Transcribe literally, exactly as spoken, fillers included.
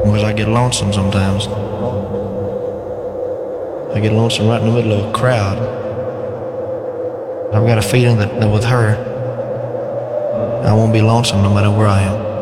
Because I get lonesome sometimes. I get lonesome right in the middle of a crowd. I've got a feeling that, that with her, I won't be lonesome no matter where I am.